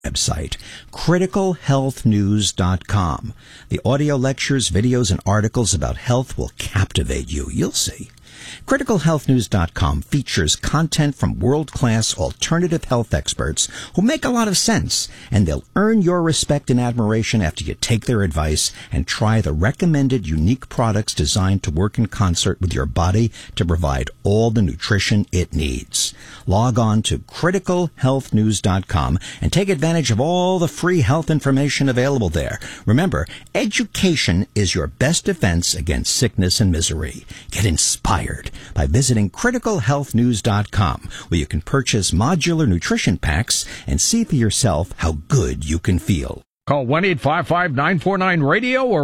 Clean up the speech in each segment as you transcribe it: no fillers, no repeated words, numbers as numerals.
website, criticalhealthnews.com. The audio lectures, videos, and articles about health will captivate you. You'll see. CriticalHealthNews.com features content from world-class alternative health experts who make a lot of sense, and they'll earn your respect and admiration after you take their advice and try the recommended unique products designed to work in concert with your body to provide all the nutrition it needs. Log on to CriticalHealthNews.com and take advantage of all the free health information available there. Remember, education is your best defense against sickness and misery. Get inspired by visiting criticalhealthnews.com, where you can purchase modular nutrition packs and see for yourself how good you can feel. Call 1-855-949-RADIO or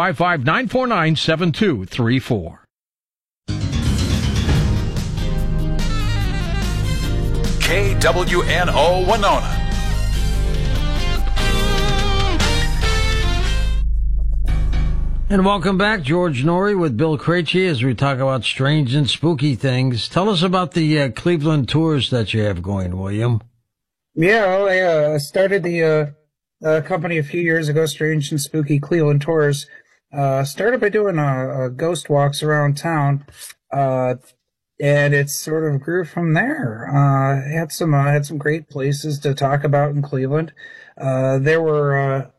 1-855-949-7234. KWNO Winona. And welcome back, George Norrie with Bill Krejci, as we talk about strange and spooky things. Tell us about the Cleveland tours that you have going, William. Yeah, well, I started the company a few years ago, Strange and Spooky Cleveland Tours. Started by doing ghost walks around town, and it sort of grew from there. Had some great places to talk about in Cleveland. There were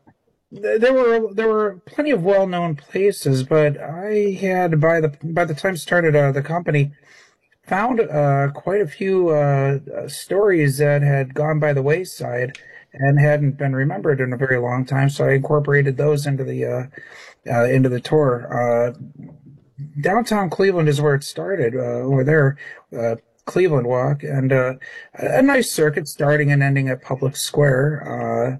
plenty of well-known places, but I had by the time I started the company, found quite a few stories that had gone by the wayside and hadn't been remembered in a very long time. So I incorporated those into the tour. Downtown Cleveland is where it started. Over there, Cleveland Walk, and a nice circuit starting and ending at Public Square.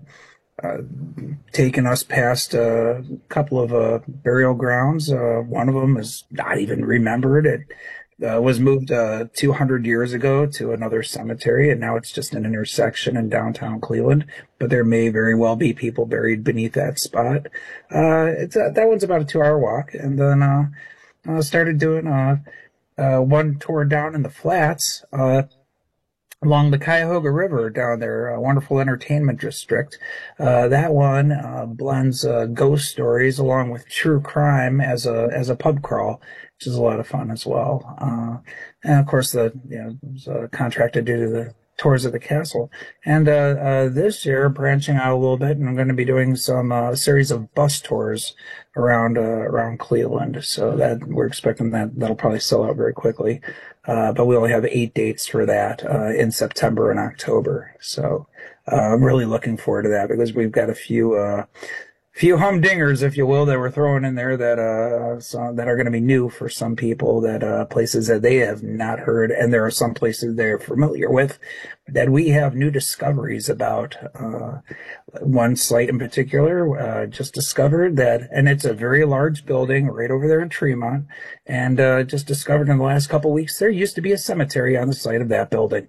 Taking us past a couple of burial grounds. One of them is not even remembered. It was moved 200 years ago to another cemetery, and now it's just an intersection in downtown Cleveland. But there may very well be people buried beneath that spot. That one's about a 2-hour walk, and then I started doing one tour down in the Flats. Along the Cuyahoga River down there, a wonderful entertainment district. That one blends ghost stories along with true crime as a pub crawl, which is a lot of fun as well. And of course, it was contracted to do the tours of the castle. And this year, branching out a little bit, and I'm going to be doing some series of bus tours around Cleveland. So that we're expecting that'll probably sell out very quickly. But we only have 8 dates for that in September and October. So I'm really looking forward to that, because we've got a few humdingers, if you will, that we're throwing in there that are going to be new for some people, that places that they have not heard, and there are some places they're familiar with that we have new discoveries about. One site in particular just discovered that, and it's a very large building right over there in Tremont, and just discovered in the last couple of weeks there used to be a cemetery on the site of that building.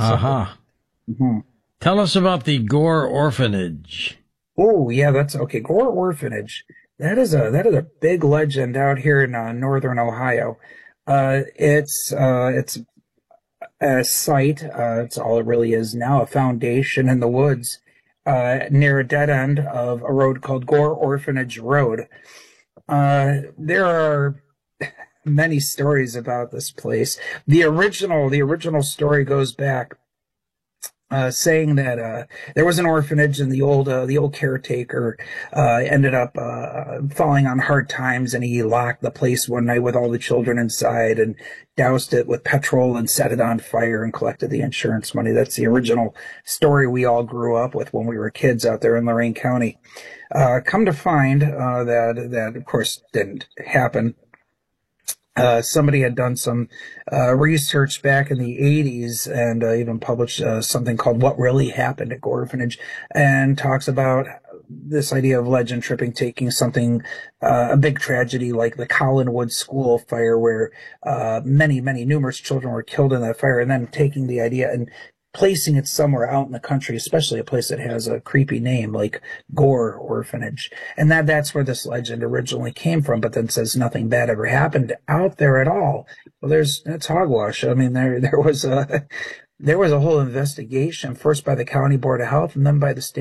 Tell us about the Gore Orphanage. Oh, yeah, that's okay. Gore Orphanage. That is a big legend out here in northern Ohio. It's a site. It's all it really is now, a foundation in the woods near a dead end of a road called Gore Orphanage Road. There are many stories about this place. The original story goes back saying that there was an orphanage, and the old caretaker ended up falling on hard times, and he locked the place one night with all the children inside and doused it with petrol and set it on fire and collected the insurance money. That's the original story we all grew up with when we were kids out there in Lorain County. Come to find that of course didn't happen. Somebody had done some research back in the 80s and even published something called What Really Happened at Gore Orphanage, and talks about this idea of legend tripping, taking something, a big tragedy like the Collinwood School fire, where numerous children were killed in that fire, and then taking the idea and placing it somewhere out in the country, especially a place that has a creepy name like Gore Orphanage. And that's where this legend originally came from, but then says nothing bad ever happened out there at all. Well, that's hogwash. I mean, there was there was a whole investigation, first by the County Board of Health and then by the State